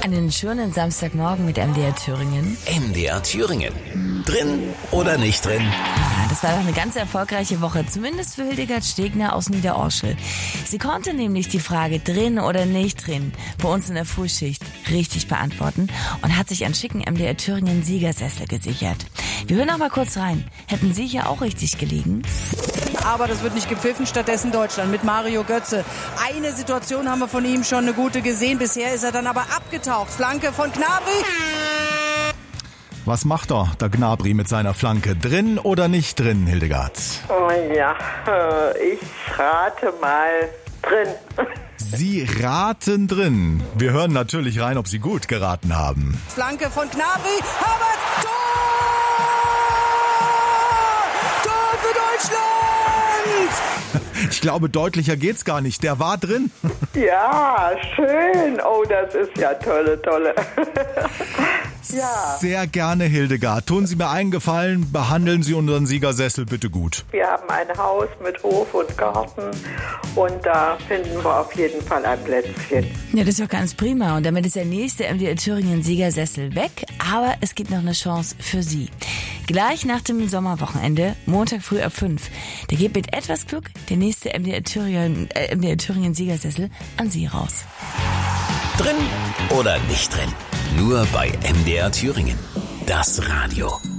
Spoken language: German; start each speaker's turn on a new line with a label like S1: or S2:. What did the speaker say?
S1: einen schönen Samstagmorgen mit MDR Thüringen.
S2: MDR Thüringen. Drin oder nicht drin?
S1: Ja, das war doch eine ganz erfolgreiche Woche, zumindest für Hildegard Stegner aus Niederorschel. Sie konnte nämlich die Frage drin oder nicht drin bei uns in der Frühschicht richtig beantworten und hat sich einen schicken MDR Thüringen Siegersessel gesichert. Wir hören noch mal kurz rein. Hätten Sie hier auch richtig gelegen?
S3: Aber das wird nicht gepfiffen, stattdessen Deutschland mit Mario Götze. Eine Situation haben wir von ihm schon eine gute gesehen. Bisher ist er dann aber abgetaucht. Flanke von Gnabry.
S4: Was macht der Gnabry mit seiner Flanke? Drin oder nicht drin, Hildegard?
S5: Oh ja, ich rate mal drin.
S4: Sie raten drin. Wir hören natürlich rein, ob Sie gut geraten haben.
S3: Flanke von Gnabry. Havertz. Tor! Tor für Deutschland!
S4: Ich glaube, deutlicher geht's gar nicht. Der war drin.
S5: Ja, schön. Oh, das ist ja tolle. Ja.
S4: Sehr gerne, Hildegard. Tun Sie mir einen Gefallen, behandeln Sie unseren Siegersessel bitte gut.
S5: Wir haben ein Haus mit Hof und Garten und da finden wir auf jeden Fall ein Plätzchen.
S1: Ja, das ist doch ganz prima. Und damit ist der nächste MDR Thüringen Siegersessel weg. Aber es gibt noch eine Chance für Sie. Gleich nach dem Sommerwochenende, Montag früh ab 5. Da geht mit etwas Glück der nächste MDR Thüringen Siegersessel an Sie raus.
S2: Drin oder nicht drin? Nur bei MDR Thüringen. Das Radio.